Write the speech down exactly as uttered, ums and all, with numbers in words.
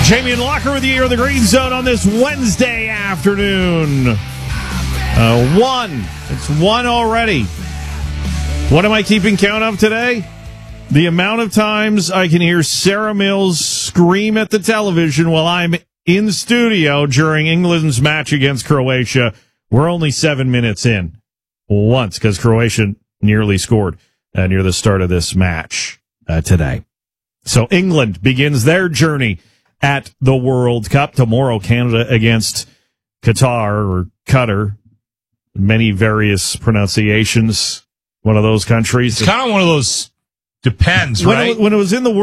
Jamie and Locker with you here in the Green Zone on this Wednesday afternoon. Uh, one. It's one already. What am I keeping count of today? The amount of times I can hear Sarah Mills scream at the television while I'm in studio during England's match against Croatia. We're only seven minutes in. Once, because Croatia nearly scored uh, near the start of this match uh, today. So England begins their journey at the World Cup. Tomorrow, Canada against Qatar or Qatar. Many various pronunciations. One of those countries. It's kind of one of those, depends, when right? It, when it was in the